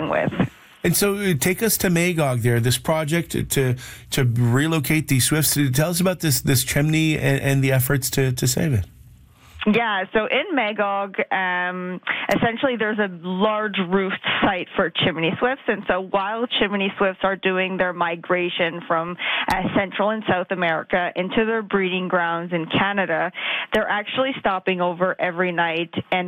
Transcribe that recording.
working with. And so take us to Magog there, this project to relocate these swifts. Tell us about this chimney and the efforts to save it. Yeah, so in Magog, essentially there's a large roofed site for chimney swifts, and so while chimney swifts are doing their migration from Central and South America into their breeding grounds in Canada, they're actually stopping over every night and